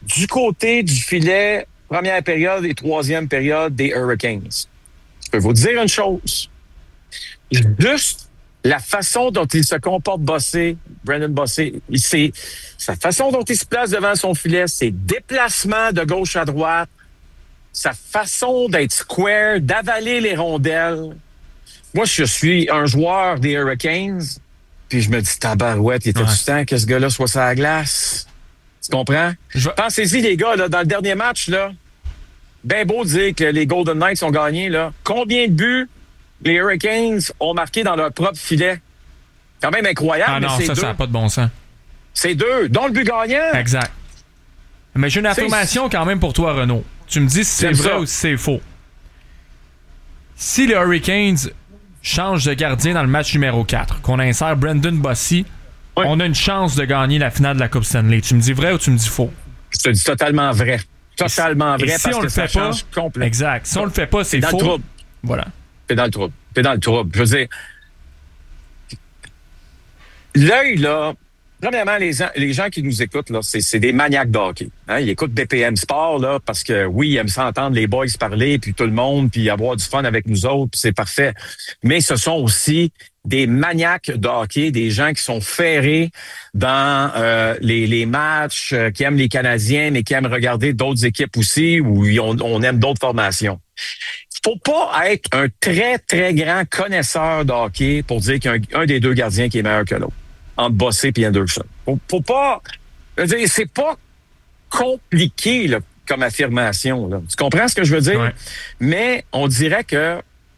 du côté du filet, première période et troisième période des Hurricanes. Je peux vous dire une chose. Juste la façon dont il se comporte Brendan Bossé, sa façon dont il se place devant son filet, ses déplacements de gauche à droite, sa façon d'être square, d'avaler les rondelles. Moi, je suis un joueur des Hurricanes, puis je me dis, tabarouette, il était du temps que ce gars-là soit sur la glace. Tu comprends? Pensez-y, les gars, là, dans le dernier match, là, ben beau dire que les Golden Knights ont gagné, là. Combien de buts les Hurricanes ont marqué dans leur propre filet? Quand même incroyable, Ah non, mais c'est ça n'a pas de bon sens. C'est 2, dont le but gagnant. Exact. Mais j'ai une affirmation quand même pour toi, Renaud. Tu me dis si c'est vrai ou si c'est faux. Si les Hurricanes changent de gardien dans le match numéro 4, qu'on insère Brendan Bossé, on a une chance de gagner la finale de la Coupe Stanley. Tu me dis vrai ou tu me dis faux? Je te dis totalement vrai. Totalement vrai, si parce on que le ça fait pas, change complètement. Exact. Si on le fait pas, c'est faux. Dans le trouble. Voilà. T'es dans le trouble. T'es dans le trouble. Je veux dire, l'œil, là, premièrement, les gens qui nous écoutent, là, c'est des maniaques de hockey. Hein? Ils écoutent BPM Sport, là, parce que oui, ils aiment s'entendre les boys parler, puis tout le monde, puis avoir du fun avec nous autres, puis c'est parfait. Mais ce sont aussi des maniaques de hockey, des gens qui sont ferrés dans les matchs, qui aiment les Canadiens, mais qui aiment regarder d'autres équipes aussi, où on aime d'autres formations. Faut pas être un très, très grand connaisseur de hockey pour dire qu'il y a un des deux gardiens qui est meilleur que l'autre, entre Bossé et Anderson. Faut pas... Je veux dire, c'est pas compliqué là, comme affirmation. Là. Tu comprends ce que je veux dire? Ouais. Mais on dirait que...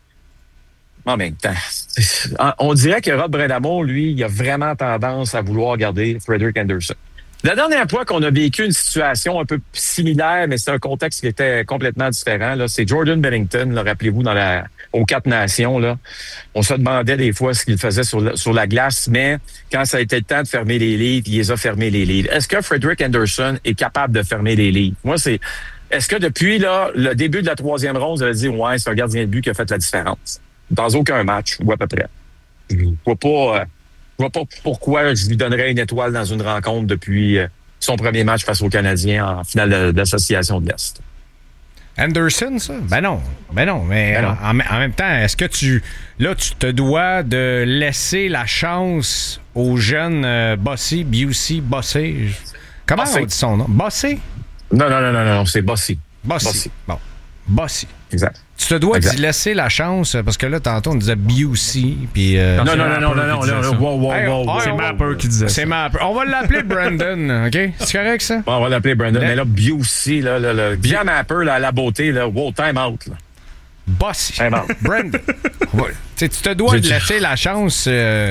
En même temps, on dirait que Rod Brind'Amour, lui, il a vraiment tendance à vouloir garder Frederik Anderson. La dernière fois qu'on a vécu une situation un peu similaire, mais c'est un contexte qui était complètement différent, là, c'est Jordan Bennington, là, rappelez-vous, aux 4 Nations. Là, on se demandait des fois ce qu'il faisait sur la glace, mais quand ça a été le temps de fermer les livres, il les a fermés les livres. Est-ce que Frederik Anderson est capable de fermer les livres? Moi, est-ce que depuis là, le début de la 3e ronde, vous avez dit, ouais, c'est un gardien de but qui a fait la différence? Dans aucun match, ou à peu près. Je ne vois pas pourquoi je lui donnerais une étoile dans une rencontre depuis son premier match face aux Canadiens en finale d'Association de l'Est. Anderson, ça? Ben non. Mais non. En même temps, est-ce que tu te dois de laisser la chance aux jeunes Bossé? Comment on dit son nom? Bossé? Non, c'est Bossé. Bossé. Bon. Bossé. Exact. Tu te dois d'y laisser la chance, parce que là, tantôt, on disait Busey, puis... Non, wow. C'est Mapper qui disait ça. C'est Mapper. On va l'appeler Brandon, OK? C'est correct, ça? On va l'appeler Brandon. Mais là, Busey, bien Mapper, là, à la beauté, là, wow, time out, là. Bossy. Brandon. Ouais. Tu te dois de laisser la chance.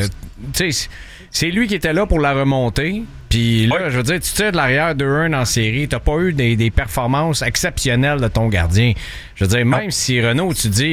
C'est lui qui était là pour la remontée. Puis là, je veux dire, tu tires de l'arrière 2-1 en série. T'as pas eu des performances exceptionnelles de ton gardien. Je veux dire, même si Renaud, tu dis,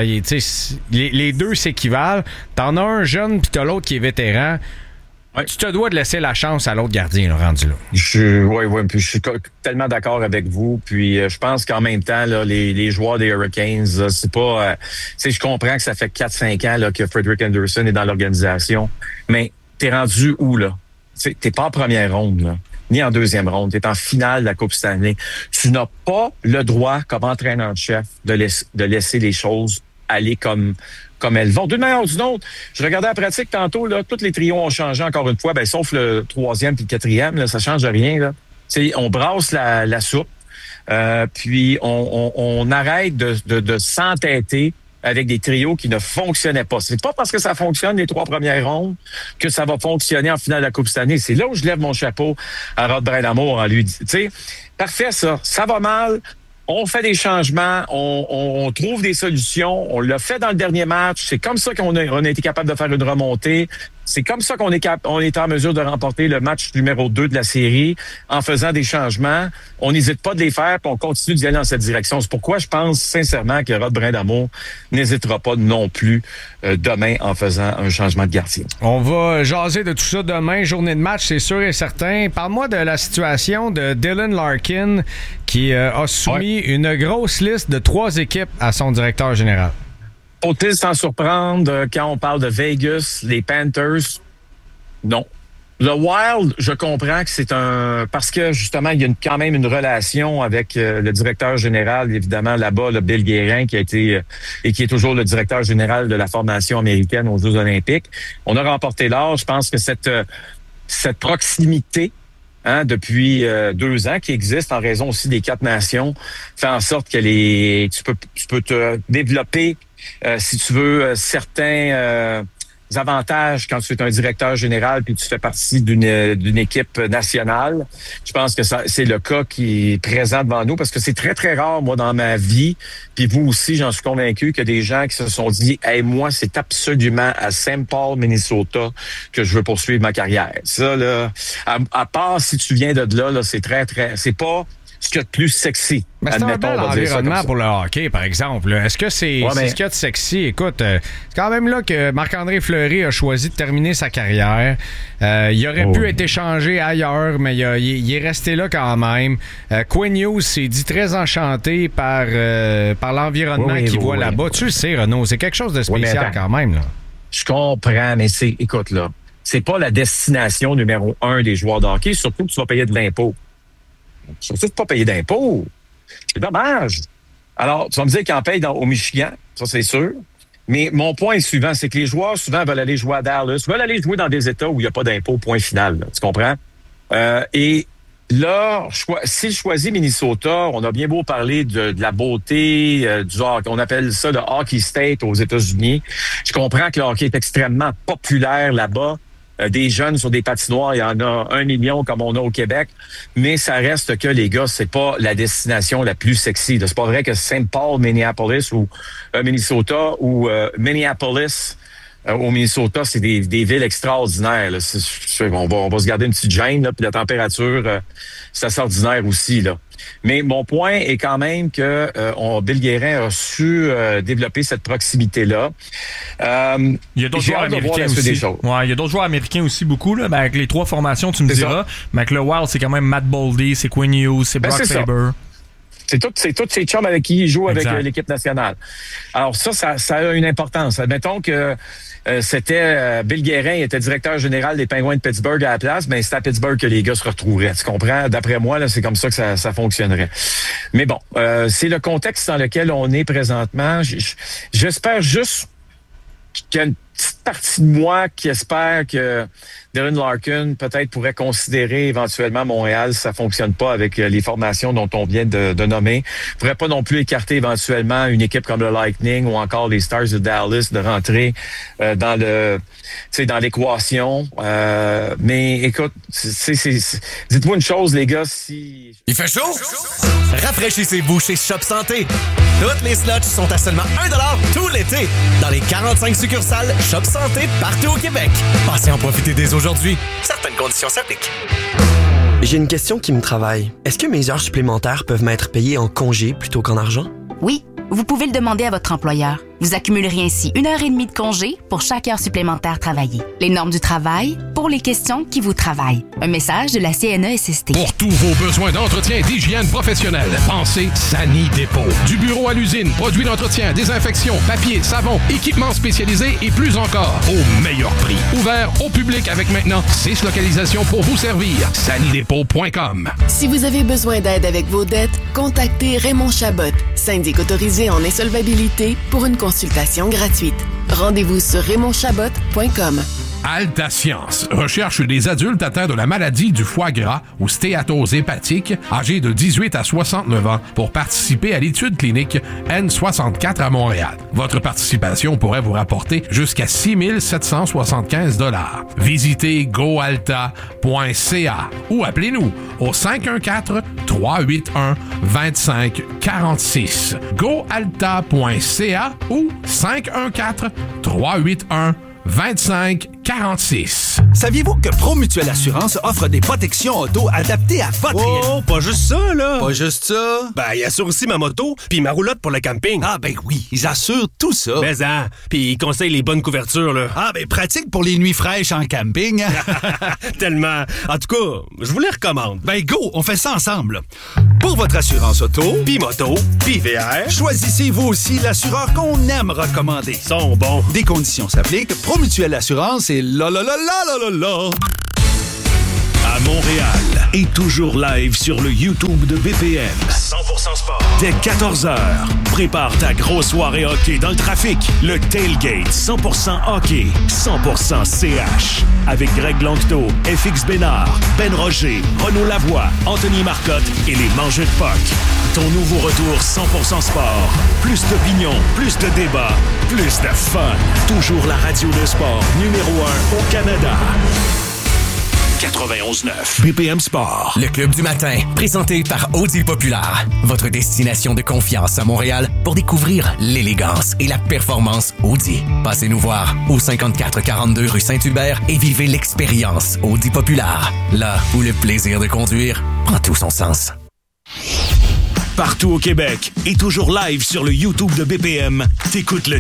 les deux s'équivalent, t'en as un jeune puis t'as l'autre qui est vétéran. Ouais. Tu te dois de laisser la chance à l'autre gardien, là, rendu là. Oui, puis je suis tellement d'accord avec vous. Puis je pense qu'en même temps, là, les joueurs des Hurricanes, là, c'est pas... je comprends que ça fait 4-5 ans là, que Frederik Anderson est dans l'organisation, mais t'es rendu où, là? T'es pas en première ronde, là, ni en deuxième ronde. T'es en finale de la Coupe Stanley. Tu n'as pas le droit, comme entraîneur-chef, de laisser les choses aller comme elles vont. D'une manière ou d'une autre, je regardais la pratique tantôt, là, tous les trios ont changé encore une fois, sauf le 3e puis le 4e, là, ça change rien. Là. On brasse la soupe, puis on arrête de s'entêter avec des trios qui ne fonctionnaient pas. C'est pas parce que ça fonctionne les 3 premières rondes que ça va fonctionner en finale de la Coupe cette année. C'est là où je lève mon chapeau à Rod Brind'Amour en lui disant, parfait ça va mal, on fait des changements, on trouve des solutions, on l'a fait dans le dernier match, c'est comme ça qu'on a été capable de faire une remontée. C'est comme ça qu'on est en mesure de remporter le match numéro 2 de la série en faisant des changements. On n'hésite pas de les faire, puis on continue d'y aller dans cette direction. C'est pourquoi je pense sincèrement que Rod Brind'Amour n'hésitera pas non plus demain en faisant un changement de gardien. On va jaser de tout ça demain, journée de match, c'est sûr et certain. Parle-moi de la situation de Dylan Larkin qui a soumis une grosse liste de 3 équipes à son directeur général. Faut-il s'en surprendre quand on parle de Vegas, les Panthers? Non. Le Wild, je comprends que c'est parce que justement, il y a quand même une relation avec le directeur général, évidemment, là-bas, le Bill Guérin, qui a été et qui est toujours le directeur général de la formation américaine aux Jeux olympiques. On a remporté l'or. Je pense que cette proximité depuis 2 ans qui existe en raison aussi des 4 nations, fait en sorte que tu peux te développer, si tu veux, certains avantages quand tu es un directeur général puis tu fais partie d'une équipe nationale. Je pense que c'est le cas qui est présent devant nous parce que c'est très, très rare, moi, dans ma vie, puis vous aussi, j'en suis convaincu, que des gens qui se sont dit « Hey, moi, c'est absolument à St. Paul, Minnesota que je veux poursuivre ma carrière. » Ça, là, à part si tu viens de là, c'est très, très... C'est pas ce qu'il y a de plus sexy. Mais c'est un bel environnement pour le hockey, par exemple. Est-ce que c'est ce qu'il y a de sexy? Écoute, c'est quand même là que Marc-André Fleury a choisi de terminer sa carrière. Il aurait pu être échangé ailleurs, mais il est resté là quand même. Quinn Hughes s'est dit très enchanté par l'environnement qu'il voit là-bas. Tu le sais, Renaud, c'est quelque chose de spécial quand même. Là. Je comprends, mais écoute, là, c'est pas la destination numéro 1 des joueurs de hockey, surtout que tu vas payer de l'impôt. Surtout de pas payer d'impôts. C'est dommage. Alors, tu vas me dire qu'ils en payent au Michigan, ça c'est sûr. Mais mon point est suivant, c'est que les joueurs souvent veulent aller jouer à Dallas, veulent aller jouer dans des États où il n'y a pas d'impôt, point final. Là, tu comprends? Et là, s'il choisit Minnesota, on a bien beau parler de la beauté du hockey. On appelle ça le hockey state aux États-Unis. Je comprends que le hockey est extrêmement populaire là-bas. Des jeunes sur des patinoires, il y en a 1 million comme on a au Québec, mais ça reste que, les gars, c'est pas la destination la plus sexy. C'est pas vrai que St. Paul, Minneapolis ou Minnesota ou Minneapolis au Minnesota, c'est des villes extraordinaires. Là. On va se garder une petite gêne, là, puis la température, c'est assez ordinaire aussi, là. Mais mon point est quand même que Bill Guérin a su développer cette proximité-là. Il y a d'autres joueurs américains aussi. Ouais, il y a d'autres joueurs américains aussi beaucoup. Là. Ben, avec les 3 formations, tu me diras. Mais avec le Wild, c'est quand même Matt Boldy, c'est Quinn Hughes, c'est Brock Faber. C'est tous ces chums avec qui il joue avec l'équipe nationale. Alors ça a une importance. Admettons que c'était Bill Guérin, il était directeur général des Penguins de Pittsburgh à la place, mais c'est à Pittsburgh que les gars se retrouveraient. Tu comprends? D'après moi, là, c'est comme ça que ça fonctionnerait. Mais bon, c'est le contexte dans lequel on est présentement. J'espère juste qu'il y a une petite partie de moi qui espère que Dylan Larkin peut-être pourrait considérer éventuellement Montréal si ça fonctionne pas avec les formations dont on vient de nommer. Pourrait pas non plus écarter éventuellement une équipe comme le Lightning ou encore les Stars de Dallas de rentrer dans l'équation. Mais écoute, dites-moi une chose, les gars, si... Il fait chaud? Rafraîchissez-vous chez Shop Santé. Toutes les slots sont à seulement 1$ tout l'été dans les 45 succursales Shop Santé partout au Québec. Passez en profiter dès aujourd'hui. Certaines conditions s'appliquent. J'ai une question qui me travaille. Est-ce que mes heures supplémentaires peuvent m'être payées en congé plutôt qu'en argent? Oui, vous pouvez le demander à votre employeur. Vous accumuleriez ainsi 1h30 de congé pour chaque heure supplémentaire travaillée. Les normes du travail pour les questions qui vous travaillent. Un message de la CNESST. Pour tous vos besoins d'entretien et d'hygiène professionnelle, pensez Sani Dépôt. Du bureau à l'usine, produits d'entretien, désinfection, papier, savon, équipements spécialisés et plus encore, au meilleur prix. Ouvert au public avec maintenant 6 localisations pour vous servir. sanidépôt.com. Si vous avez besoin d'aide avec vos dettes, contactez Raymond Chabot, syndic autorisé en insolvabilité, pour une consultation gratuite. Rendez-vous sur RaymondChabot.com. Alta Science recherche des adultes atteints de la maladie du foie gras ou stéatose hépatique, âgés de 18 à 69 ans, pour participer à l'étude clinique N64 à Montréal. Votre participation pourrait vous rapporter jusqu'à 6 775 $. Visitez goalta.ca ou appelez-nous au 514-381-2546. goalta.ca ou 514-381-2546. Saviez-vous que Promutuelle Assurance offre des protections auto adaptées à votre réalité? Oh, pas juste ça, là! Pas juste ça? Ben, ils assurent aussi ma moto puis ma roulotte pour le camping. Ah, ben oui, ils assurent tout ça. Mais hein, puis ils conseillent les bonnes couvertures, là. Ah, ben pratique pour les nuits fraîches en camping. Tellement. En tout cas, je vous les recommande. Ben go, on fait ça ensemble. Pour votre assurance auto, puis moto, puis VR, choisissez vous aussi l'assureur qu'on aime recommander. Ils sont bons. Des conditions s'appliquent. Promutuelle Assurance et la la la la la la la. à Montréal est toujours live sur le YouTube de BPM. 100% sport. Dès 14h, prépare ta grosse soirée hockey dans le trafic. Le Tailgate 100% hockey, 100% CH. Avec Greg Lanctot, FX Bénard, Ben Roger, Renaud Lavoie, Anthony Marcotte et les Mangeux de Puck. Ton nouveau retour 100% sport. Plus d'opinion, plus de débats, plus de fun. Toujours la radio de sport numéro 1 au Canada. 91.9 BPM Sport. Le Club du matin, présenté par Audi Populaire. Votre destination de confiance à Montréal pour découvrir l'élégance et la performance Audi. Passez nous voir au 5442 rue Saint-Hubert et vivez l'expérience Audi Populaire. Là où le plaisir de conduire prend tout son sens. Partout au Québec et toujours live sur le YouTube de BPM, t'écoutes le